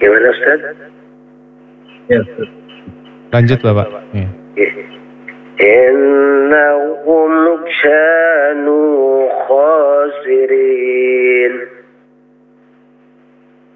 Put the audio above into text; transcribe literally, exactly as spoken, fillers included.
Gimana Ustaz? Ya, Ustaz. Lanjut Bapak. Ya. Innahum kanu khasirin.